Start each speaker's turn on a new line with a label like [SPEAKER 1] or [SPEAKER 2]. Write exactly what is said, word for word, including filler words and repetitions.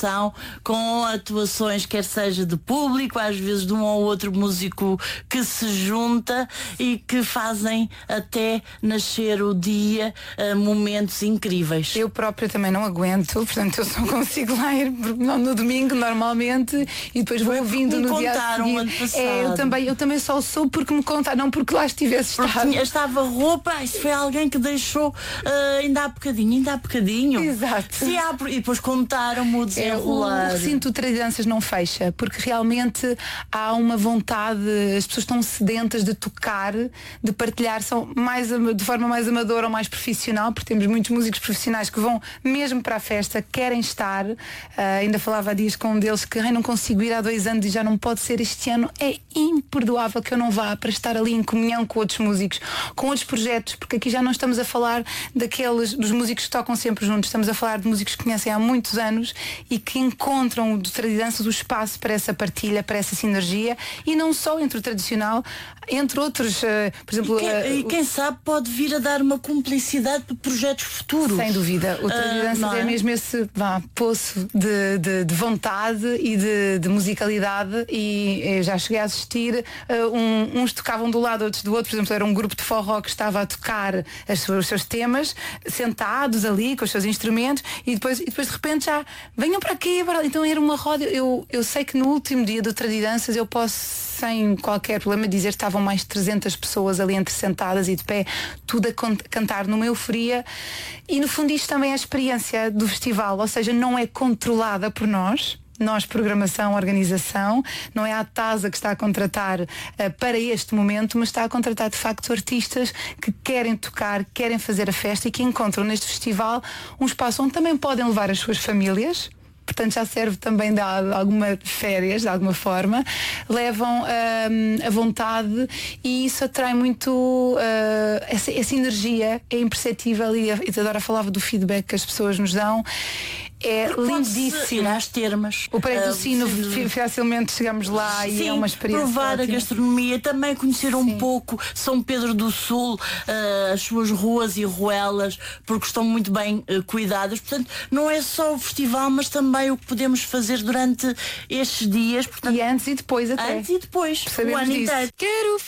[SPEAKER 1] programação com atuações, quer seja de público, às vezes de um ou outro músico que se junta e que fazem até nascer o dia uh, momentos incríveis.
[SPEAKER 2] Eu própria também não aguento, portanto eu só consigo lá ir no domingo normalmente e depois vou ouvindo no dia a seguir.
[SPEAKER 1] Ano passado.
[SPEAKER 2] É, eu também, eu também só sou porque me contaram, não porque lá estivesse
[SPEAKER 1] porque
[SPEAKER 2] estado.
[SPEAKER 1] Tinha, estava roupa, isso foi alguém que deixou uh, ainda há bocadinho, ainda há bocadinho.
[SPEAKER 2] Exato.
[SPEAKER 1] Se há, e depois contaram-me o desenrolar.
[SPEAKER 2] É, o, o recinto de Tradidanças não fecha, porque realmente há uma vontade, as pessoas estão sedentas de tocar, de partilhar, são mais, de forma mais amadora ou mais profissional, porque temos muitos músicos profissionais que vão mesmo para a festa, querem estar. Uh, ainda falava há dias com um deles que não consigo ir há dois anos e já não pode ser este ano. É imperdoável que eu não vá para estar ali em comunhão com outros músicos, com outros projetos, porque aqui já não estamos a falar daqueles, dos músicos que tocam sempre juntos, estamos a falar de músicos que conhecem há muitos anos e que encontram do Tradidanças o espaço para essa partilha, para essa sinergia, e não só entre o tradicional, entre outros, uh, por exemplo...
[SPEAKER 1] E quem,
[SPEAKER 2] uh,
[SPEAKER 1] e quem sabe pode vir a dar uma cumplicidade para projetos futuros.
[SPEAKER 2] Sem dúvida. O Tradidanças uh, é? é mesmo esse vá, poço de, de, de vontade e de, de musicalidade, e eu já cheguei a assistir, uh, um, uns tocavam do lado, outros do outro, por exemplo, era um grupo de forró que estava a tocar as, os seus temas, sentados ali com os seus instrumentos, e depois, e depois de repente já venham para aqui, para... então era uma roda. Eu, eu sei que no último dia do Tradidanças eu posso, sem qualquer problema, dizer que estavam mais de trezentas pessoas ali entre sentadas e de pé, tudo a cantar numa euforia. E no fundo isto também é a experiência do festival, ou seja, não é controlada por nós, nós programação, organização, não é a TASA que está a contratar uh, para este momento, mas está a contratar de facto artistas que querem tocar, querem fazer a festa e que encontram neste festival um espaço onde também podem levar as suas famílias. Portanto já serve também de alguma férias, de alguma forma, levam uh, a vontade, e isso atrai muito uh, essa, essa energia, é imperceptível, e a Isadora falava do feedback que as pessoas nos dão. É lindíssimo.
[SPEAKER 1] Às termas.
[SPEAKER 2] O Prédio do
[SPEAKER 1] uh,
[SPEAKER 2] Sino,
[SPEAKER 1] sim.
[SPEAKER 2] facilmente chegamos lá. Sim, e é uma experiência
[SPEAKER 1] provar
[SPEAKER 2] ótima.
[SPEAKER 1] A gastronomia, também conhecer um
[SPEAKER 2] Sim.
[SPEAKER 1] pouco São Pedro do Sul, uh, as suas ruas e ruelas, porque estão muito bem uh, cuidadas. Portanto, não é só o festival, mas também o que podemos fazer durante estes dias. Portanto,
[SPEAKER 2] e antes e depois até.
[SPEAKER 1] Antes e depois,
[SPEAKER 2] sabemos
[SPEAKER 1] o ano
[SPEAKER 2] disso.
[SPEAKER 1] inteiro. Quero